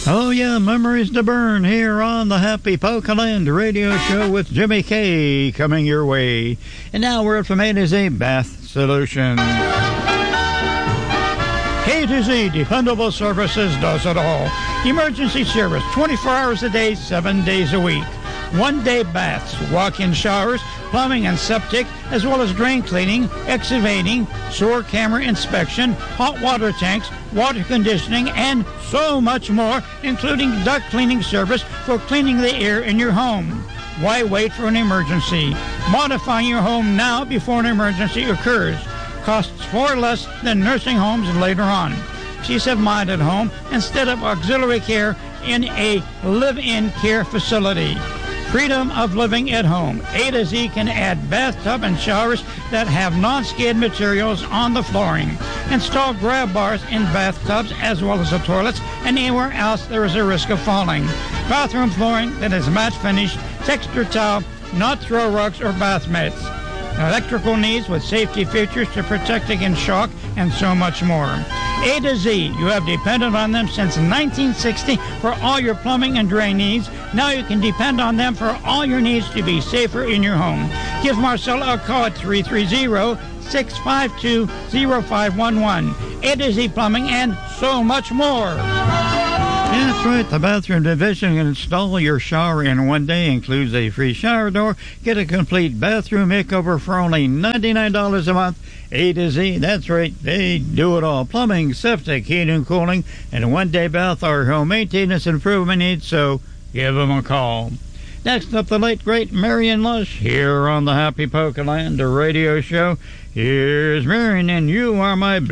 Oh, yeah, memories to burn here on the Happy Pokeland radio show with Jimmy K coming your way. And now we're from A to Z Bath Solutions. A to Z Dependable Services does it all. Emergency service 24 hours a day, 7 days a week. One-day baths, walk-in showers, plumbing and septic, as well as drain cleaning, excavating, sewer camera inspection, hot water tanks, water conditioning, and so much more, including duct cleaning service for cleaning the air in your home. Why wait for an emergency? Modifying your home now before an emergency occurs. Costs far less than nursing homes later on. Peace of mind at home instead of auxiliary care in a live-in care facility. Freedom of living at home. A to Z can add bathtub and showers that have non-skid materials on the flooring. Install grab bars in bathtubs as well as the toilets and anywhere else there is a risk of falling. Bathroom flooring that is matte finish, textured tile, not throw rugs or bath mats. Electrical needs with safety features to protect against shock, and so much more. A to Z, you have depended on them since 1960 for all your plumbing and drain needs. Now you can depend on them for all your needs to be safer in your home. Give Marcella a call at 330-652-0511. A to Z Plumbing and so much more. Yeah, that's right. The Bathroom Division can install your shower in one day. Includes a free shower door. Get a complete bathroom makeover for only $99 a month. A to Z, that's right. They do it all. Plumbing, septic, heating and cooling, and one-day bath or home maintenance improvement needs, so give them a call. Next up, the late, great Marion Lush here on the Happy Pokeland radio show. Here's Marion, and You Are My